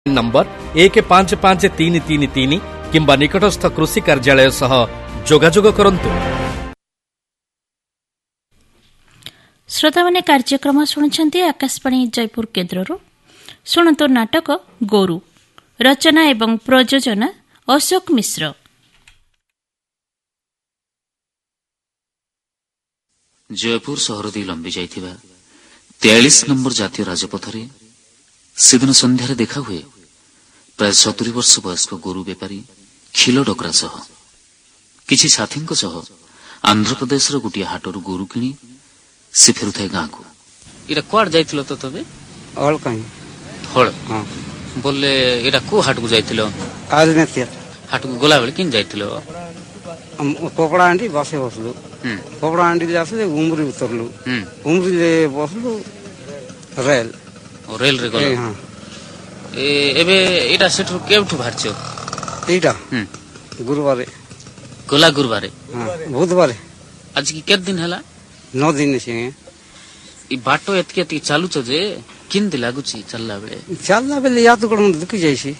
Number 155333 किंबा निकटस्थ कृषि कार्यालय सह जोगाजोग करंतु। श्रोता माने कार्यक्रम शुणुछंती आकाशवाणी जयपुर केन्द्रରୁ शुणतु नाटक गोरु रचना एवं प्रयोजन अशोक मिश्र। जयपुर सहर दी लंबी जाइथिबा 43 नंबर जातीय राजपथरे सेदिन संध्यारे देखा हुए प्राय 70 वर्ष वयस्क गोरु बेपारी खिल डोकरा सह किछि साथींक सह आंध्र प्रदेश रो गुटिया हाटरु गोरु किणी से फेरुथाय गाँ को। इरा क्वाड जाइथिलो तो तबे हल कहीं हल हां बोले इरा को हाट को जाइथिलो आज नेतिया हाट को गोला बेले किन जाइथिलो हम पोपड़ा आंटी बसे बसलु पोपड़ा आंटी ले आसले उमरी उतरलु उमरी ले बसलु रेल रेल रे गलो हां एबे इटा सेठु केवठु भारछो एटा गुरुवारे गोला गुरुवारे हां बुधवारे आज की केत दिन हला 9 दिन से ई बाटो एतके चालू छ जे किंद लागुची चलला बेले याद गडम दुखी जाइसी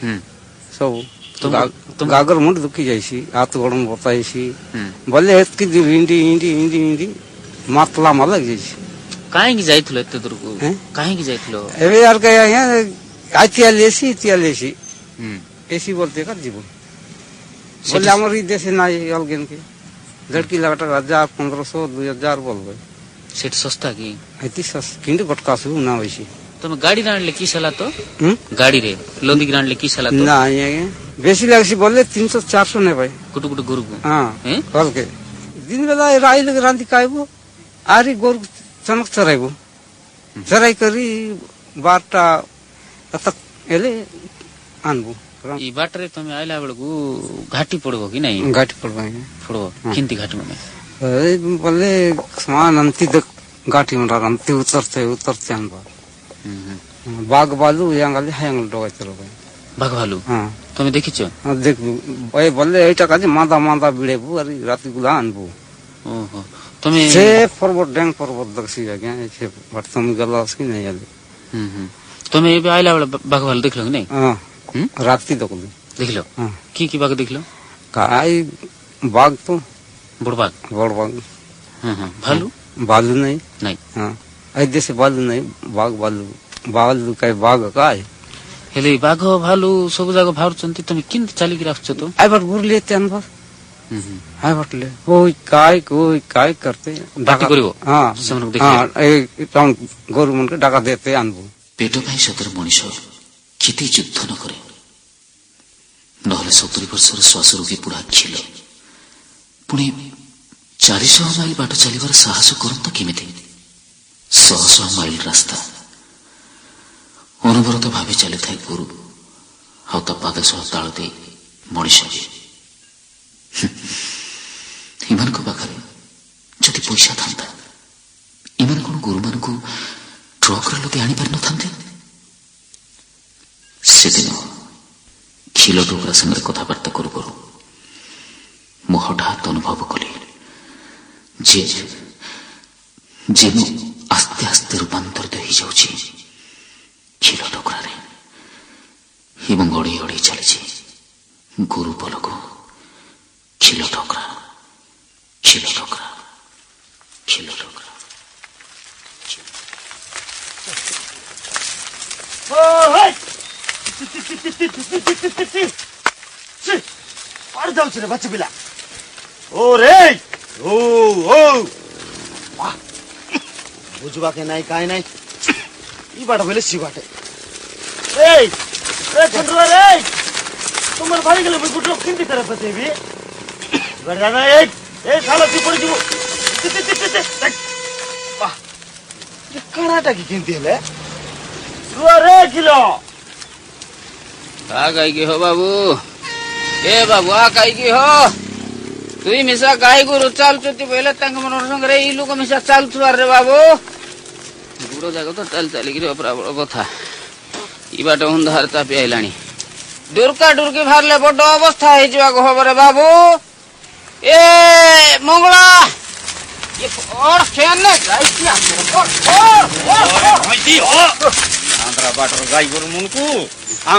सब गागर मुंड दुखी जाइसी हाथ गडम बताइसी बोले एतकी इंडी इंडी इंडी इंडी मतला मलग जाइसी काहे की जाइथलो एते दूर को काहे की जाइथलो एबे यार का यहां आतिया लेसी एसी बोलते कर जीवन बोले हमर ई देश ना अलगन के लड़की लगाटा 1000 1500 2000 बोल गए सेट सस्ता की ऐती सस्ता किंतु गटकासु ना होइसी तुम गाड़ी राणले की सला तो गाड़ी रे लोंदी राणले की सला तो ना ये बेसी लागसी बोले 300 400 ने भाई कुटु कुटु गुरु को हां कल के दिन बेला राई लग रांती काइबो आरी गोरु चमक चराइबो चराई करी बारटा तक एले आनबो ई बाटरे तमे आइला बेलगु घाटी पड़बो कि नहीं घाटी पड़बो किंती घाटी में बोले समान अंति घाटी में अंति उतरते अनबा बाघ बालू यांगले हायंगल डोगा चलो भाई बाघ बालू हां तमे देखिছো हां देख ओए बोले एटा काजे मादा मादा बिड़ेबु अरे राती गुला अनबु ओहो तमे से पर्वत डेंग पर्वत दक्षी गया से भटतम गलास की नहीं आले तमे एबे आइला बेला बाघ बालू देखलो कि नहीं हां राती देखलो हां की बाघ देखलो काई बाघ तो बड़ बाघ हां भालू बालू नहीं हां ऐदे से बालू नहीं बालू काय बाघ काय हेले बाघ भालू सब जगह भारुचंती तमे किन चाली की राखछो तो आई बार गुर लेते अनबा हां बटले कोई काय करते डाका करिवो हां समन देखले हां ए टाउन गोरु मन के डाका देते अनबो पेटो भाई सतर मनीष किती युद्ध न करे नहले 70 वर्षर श्वास रोगी पुरा खिल पुणे 400 माइल बाट चलिबार साहस करंत केमिति 100 माइल रास्ता अनवरत भावे चली थाए गुरु हाउ पाद सह ताल दे मनीष इमान को पाखरे जदि पैसा था इमान कौन गुरु मान को ट्रक लगे आनी पारि न से दिन खिल डोकरा संगे कथबार्ता करू करू मु हठात अनुभव कली जे जे मु आस्ते आस्ते रूपांतरित हो जाउछि खिल डोकरा रे एवं अड़ी अड़ी चली गुरु पलक खिल डोकरा खिल डोकरा खिल डोकरा जाऊ बच्चे पिला ओ रे ओ ओ बुझवा के नहीं काई नहीं ई बाट बोले सी बाटे ए चंद्र रे तुमर भारी गले बुटो किंती तरफ पते भी गड़ाना ए साला तू पड़ जीवो वाह ये कराटा की किंती ले रुआ रे किलो आ गई के हो बाबू ए बाबू आ काई की हो तुई मिसा गाई गुरु चाल चुती पहले तंग मनोर संग रे इलु को मिसा चाल छुआर रे बाबू गुरु जागो तो चल चली गिरे अपरा कथा ई बाटे हुंधार तापी आइलानी दुर्का दुर्की भारले बडो अवस्था हे जिवा को हबरे बाबू ए मंगला ये और फैन ने गाई किया और आंध्रा बाटर गाई गुरु मुनको